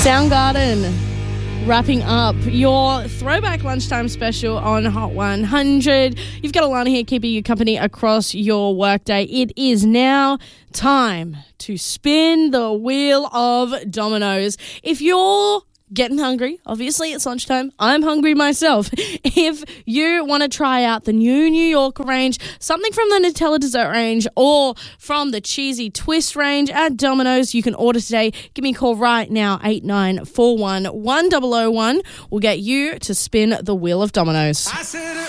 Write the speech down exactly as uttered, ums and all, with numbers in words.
Soundgarden wrapping up your throwback lunchtime special on Hot one hundred. You've got Alana here keeping you company across your workday. It is now time to spin the wheel of dominoes. If you're getting hungry, obviously it's lunchtime, I'm hungry myself. If you want to try out the new New York range, something from the Nutella dessert range, or from the cheesy twist range at Domino's, you can order today. Give me a call right now, eight nine four one, one zero zero one. We'll get you to spin the wheel of dominoes.